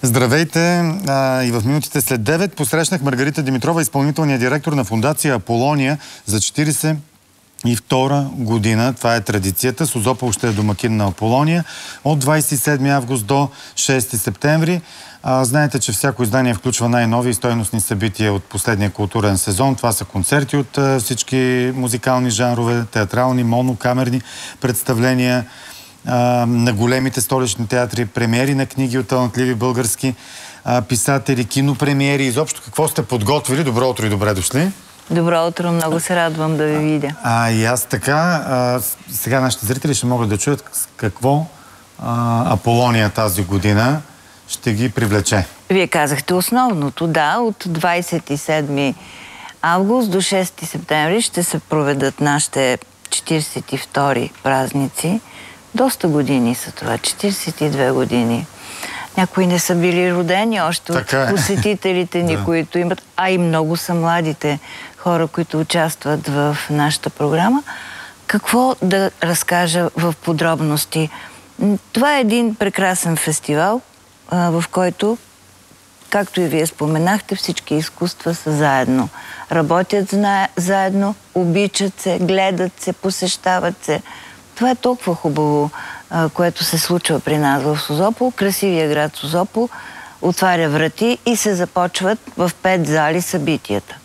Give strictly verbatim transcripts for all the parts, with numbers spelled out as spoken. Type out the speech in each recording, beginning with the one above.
Здравейте! А, и в минутите след девет посрещнах Маргарита Димитрова, изпълнителния директор на фондация Аполония за четиридесет и втора година. Това е традицията. Созопол ще е домакин на Аполония от двадесет и седми август до шести септември. А, знаете, че всяко издание включва най-нови и стойностни събития от последния културен сезон. Това са концерти от а, всички музикални жанрове, театрални, монокамерни представления а, на големите столични театри, премиери на книги от талантливи български а, писатели, кинопремиери. Изобщо какво сте подготвили? Добро утро и добре дошли! Добро утро, много се радвам да ви видя. А, и аз така, а, сега нашите зрители ще могат да чуят с какво а, Аполония тази година ще ги привлече. Вие казахте основното, да, от двадесет и седми август до шести септември ще се проведат нашите четиридесет и втори празници. Доста години са това, четиридесет и две години. Някои не са били родени още от е. посетителите ни, Да. които имат, а и много са младите хора, които участват в нашата програма. Какво да разкажа в подробности? Това е един прекрасен фестивал, в който, както и вие споменахте, всички изкуства са заедно. Работят заедно, обичат се, гледат се, посещават се. Това е толкова хубаво, което се случва при нас в Созопол. Красивия град Созопол отваря врати и се започват в пет зали събитията.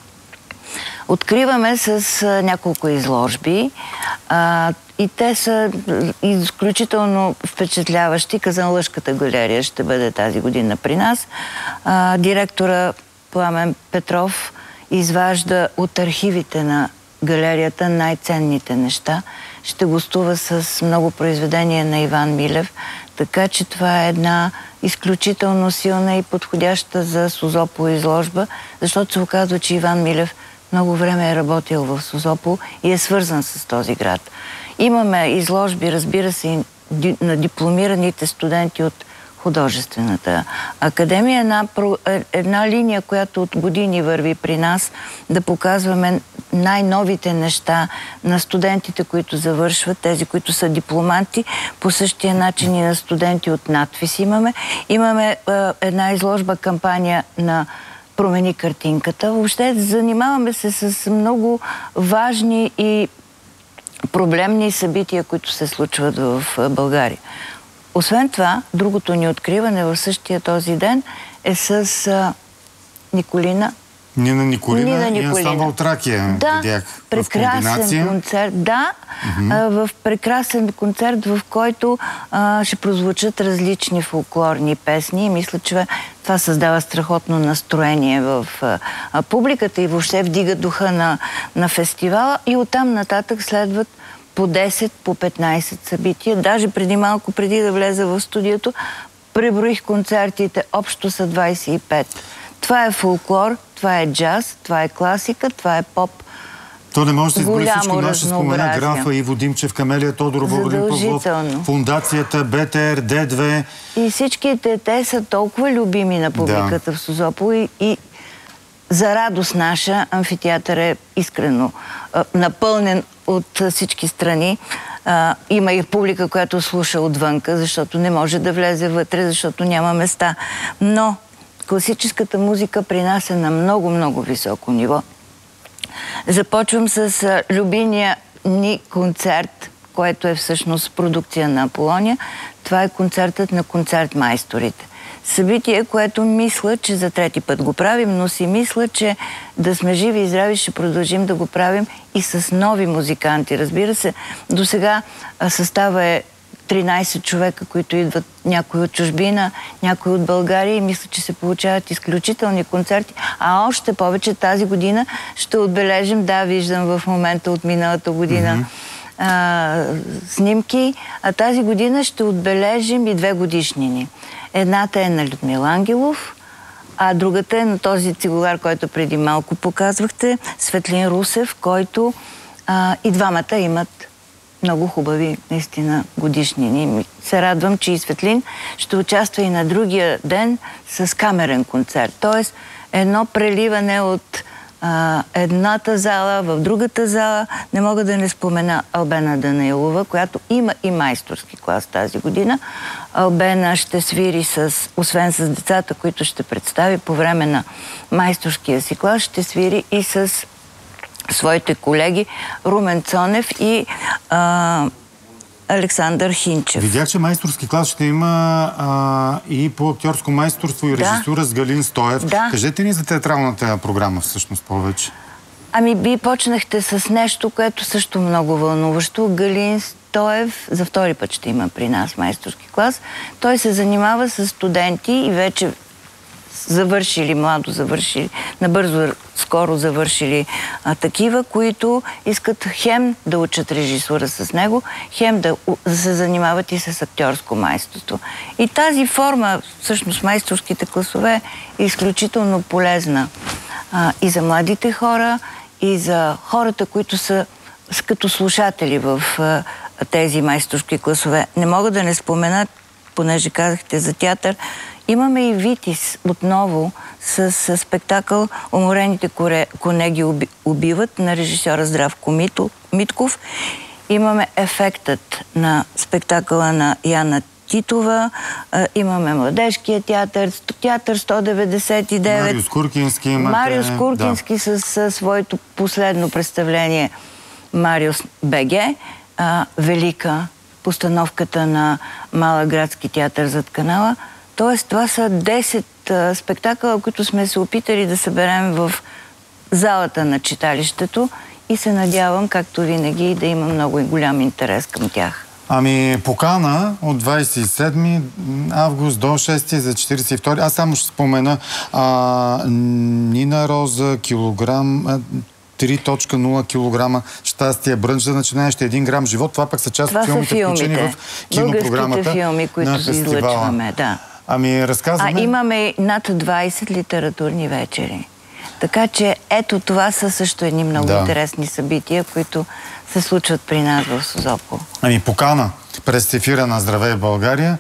Откриваме с няколко изложби а, и те са изключително впечатляващи. Казанлъшката галерия ще бъде тази година при нас. А, директора Пламен Петров изважда от архивите на галерията най-ценните неща. Ще гостува с много произведения на Иван Милев, така че това е една изключително силна и подходяща за Созопол изложба, защото се оказва, че Иван Милев много време е работил в Созопол и е свързан с този град. Имаме изложби, разбира се, и на дипломираните студенти от Художествената академия. Една, една линия, която от години върви при нас, да показваме най-новите неща на студентите, които завършват, тези, които са дипломанти, по същия начин и на студенти от надпис имаме. Имаме е, една изложба, кампания на Промени картинката. Въобще занимаваме се с много важни и проблемни събития, които се случват в България. Освен това, другото ни откриване в същия този ден е с а, Николина. Нина Николина, Нина и Николина. ансамбъл Тракия. Да, видях, прекрасен концерт. Да, mm-hmm. а, в прекрасен концерт, в който а, ще прозвучат различни фолклорни песни. И мисля, че това създава страхотно настроение в а, публиката и въобще вдига духа на, на фестивала. И оттам нататък следват по десет, по петнайсет събития. Даже преди малко, преди да влеза в студиото, преброих концертите. Общо са двайсет и пет. Това е фолклор, това е джаз, това е класика, това е поп. То не може да се изброи всичко. Голямо Наше спомена графа Иво Димчев, Камелия Тодорова, Задължително. фундацията Б Т Р, Д две. И всичките те са толкова любими на публиката Да. в Созопол и, и за радост наша амфитеатър е искрено а, напълнен от всички страни. А, има и публика, която слуша отвънка, защото не може да влезе вътре, защото няма места. Но класическата музика при нас е на много-много високо ниво. Започвам с а, любимия ни концерт, който е всъщност продукция на Аполония. Това е концертът на концертмайсторите. Събитие, което мисля, че за трети път го правим, но си мисля, че да сме живи и здрави ще продължим да го правим и с нови музиканти. Разбира се, до сега състава е тринайсет човека, които идват някои от чужбина, някои от България и мисля, че се получават изключителни концерти. А още повече тази година ще отбележим, да, виждам в момента от миналата година mm-hmm. а, снимки, а тази година ще отбележим и две годишнини. Едната е на Людмил Ангелов, а другата е на този цигулар, който преди малко показвахте, Светлин Русев, който а, и двамата имат много хубави, наистина, годишнини. Се радвам, че и Светлин ще участва и на другия ден с камерен концерт. Тоест, едно преливане от а, едната зала, в другата зала. Не мога да не спомена Албена Данаилова, която има и майсторски клас тази година. Албена ще свири с, освен с децата, които ще представи по време на майсторския си клас, ще свири и с своите колеги Румен Цонев и а, Александър Хинчев. Видях, че майсторски клас ще има а, и по актьорско майсторство и режисура да. с Галин Стоев. Да. Кажете ни за театралната програма всъщност повече. Ами, вие почнахте с нещо, което също много вълнуващо. Галин Стоев за втори път ще има при нас майсторски клас. Той се занимава с студенти и вече завършили, младо завършили, набързо, скоро завършили а, такива, които искат хем да учат режисура с него, хем да, да се занимават и с актьорско майсторство. И тази форма, всъщност майсторските класове, е изключително полезна а, и за младите хора, и за хората, които са като слушатели в а, тези майсторски класове. Не мога да не спомена, понеже казахте за театър, имаме и Витис отново с, с спектакъл "Уморените коне ги убиват" на режисьора Здравко Мито, Митков. Имаме Ефектът на спектакъла на Яна Титова. Имаме Младежкия театър, театър сто деветдесет и девет. Мариус Куркински имате. Мариус Куркински да. с, с своето последно представление Мариус БГ. А, велика постановката на Малък градски театър зад канала. Тоест, това са десет а, спектакъла, които сме се опитали да съберем в залата на читалището и се надявам, както винаги, да има много и голям интерес към тях. Ами, покана от двадесет и седми август до шести за четиридесет и втори. Аз само ще спомена а, Нина Роза, килограм... А, три цяло нула килограма щастие, брънч за начинаещи, един грам живот. Това пък са част от филмите, филмите, включени в кинопрограмата филми, които на фестивала. Излъчваме, да. Ами, разказваме... А имаме над двадесет литературни вечери. Така че ето това са също едни много да. интересни събития, които се случват при нас в Созопол. Ами, покана през ефира на Здравей България.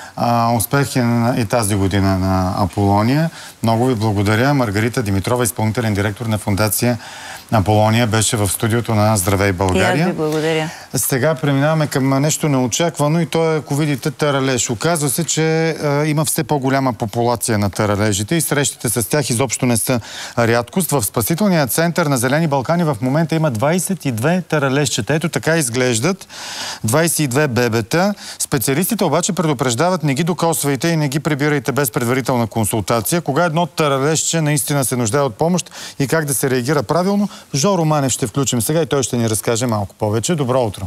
А, успехи и тази година на Аполония. Много ви благодаря. Маргарита Димитрова, изпълнителен директор на фондация Аполония, беше в студиото на Здравей България. И аз ви благодаря. Сега преминаваме към нещо неочаквано и то е, ако видите, таралеж. Оказва се, че а, има все по-голяма популация на таралежите и срещите с тях изобщо не са рядкост. В спасителния център на Зелени Балкани в момента има двадесет и две таралежчета. Ето така изглеждат двадесет и две бебета. Специалистите обаче предупреждават: не ги докосвайте и не ги прибирайте без предварителна консултация. Кога едно таралежче наистина се нуждае от помощ и как да се реагира правилно, Жоро Манев ще включим сега и той ще ни разкаже малко повече. Добро утро!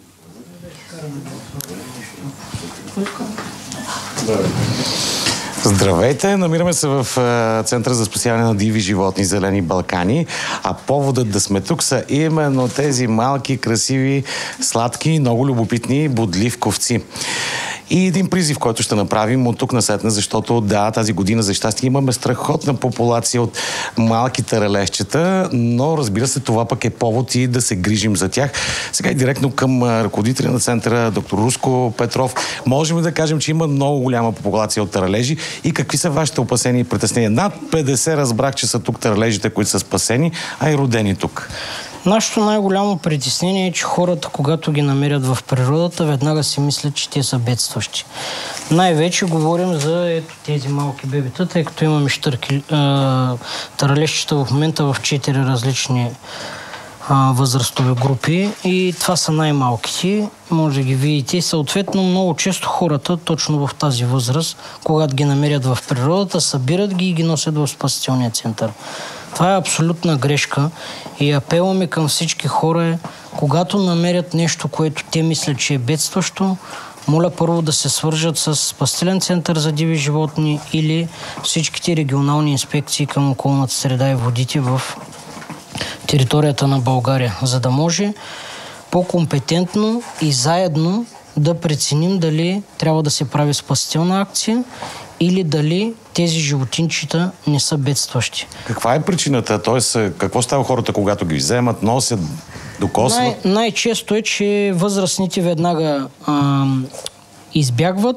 Здравейте! Намираме се в Центъра за спасяване на диви животни Зелени Балкани, а поводът да сме тук са именно тези малки, красиви, сладки, много любопитни бодливковци. И един призив, който ще направим от тук насетне, защото да, тази година за щастие имаме страхотна популация от малки таралежчета, но разбира се, това пък е повод и да се грижим за тях. Сега и директно към ръководителя на центъра, доктор Руско Петров. Можем да кажем, че има много голяма популация от таралежи и какви са вашите опасения и притеснения? Над петдесет разбрах, че са тук таралежите, които са спасени, а и родени тук. Нашето най-голямо притеснение е, че хората, когато ги намерят в природата, веднага си мислят, че те са бедстващи. Най-вече говорим за ето тези малки бебета, тъй като имаме щърки, таралежчета в момента в четири различни а, възрастови групи и това са най-малките. Може да ги видите. Съответно, много често хората, точно в тази възраст, когато ги намерят в природата, събират ги и ги носят в спасителния център. Това е абсолютна грешка и апела ми към всички хора е, когато намерят нещо, което те мислят, че е бедстващо, моля първо да се свържат с спасителен център за диви животни или всичките регионални инспекции към околната среда и водите в територията на България, за да може по-компетентно и заедно да преценим дали трябва да се прави спасителна акция или дали тези животинчета не са бедстващи. Каква е причината? Тоест, какво става хората, когато ги вземат, носят, докосват? Най- най-често е, че възрастните веднага а, избягват,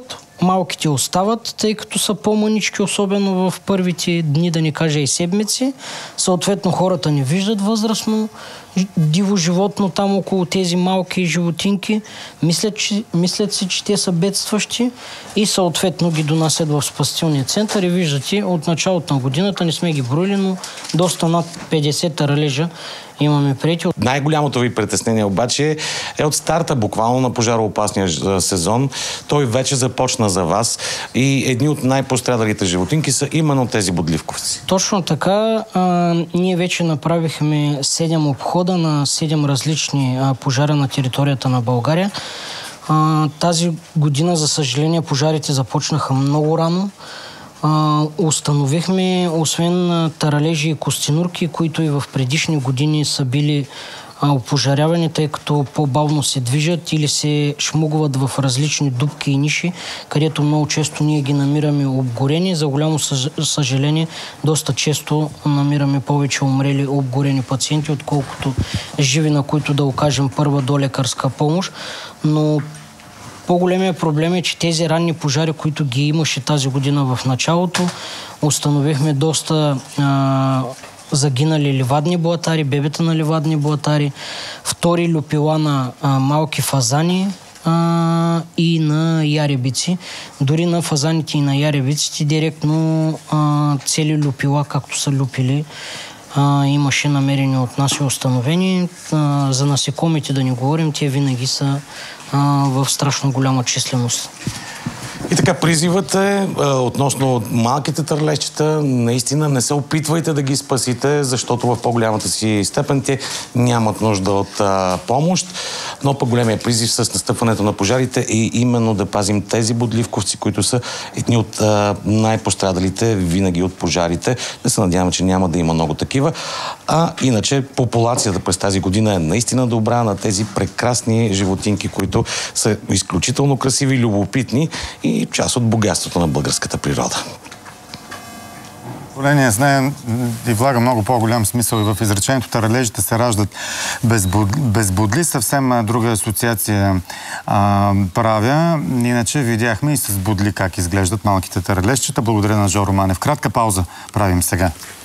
малките остават, тъй като са по-мънички, особено в първите дни, да не кажа и седмици. Съответно хората не виждат възрастно диво животно там около тези малки животинки. Мислят, че, мислят си, че те са бедстващи и съответно ги донасят в спасителния център. И виждате, от началото на годината не сме ги броили, но доста над петдесет ралежа имаме прети. Най-голямото ви притеснение обаче е от старта буквално на пожароопасния сезон. Той вече започна за вас и едни от най-пострадалите животинки са именно тези бодливковци. Точно така. А, ние вече направихме седем обхода на седем различни а, пожара на територията на България. А, тази година, за съжаление, пожарите започнаха много рано. Uh, установихме, освен uh, таралежи и костенурки, които и в предишни години са били uh, опожарявани, тъй като по-бавно се движат или се шмугват в различни дупки и ниши, където много често ние ги намираме обгорени. За голямо съжаление, доста често намираме повече умрели обгорени пациенти, отколкото живи, на които да окажем първа долекарска помощ. Но по-големият проблем е, че тези ранни пожари, които ги имаше тази година в началото, установихме доста а, загинали ливадни блатари, бебета на ливадни блатари, втори люпила на а, малки фазани а, и на яребици. Дори на фазаните и на яребиците директно а, цели люпила, както са люпили, а, имаше намерени от нас и установени. А, за насекомите да не говорим, те винаги са в страшно голяма численост. И така, призивът е относно малките търлежчета, наистина не се опитвайте да ги спасите, защото в по-голямата си степен те нямат нужда от а, помощ, но по-големия призив с настъпването на пожарите е именно да пазим тези бодливковци, които са едни от а, най-пострадалите винаги от пожарите. Да се надяваме, че няма да има много такива. А иначе популацията през тази година е наистина добра на тези прекрасни животинки, които са изключително красиви, любопитни и част от богатството на българската природа. Поколение знае и влага много по-голям смисъл и в изречението таралежите се раждат безбудли. Съвсем друга асоциация а, правя. Иначе видяхме и с будли как изглеждат малките таралежчета. Благодаря на Жоро Манев. Кратка пауза правим сега.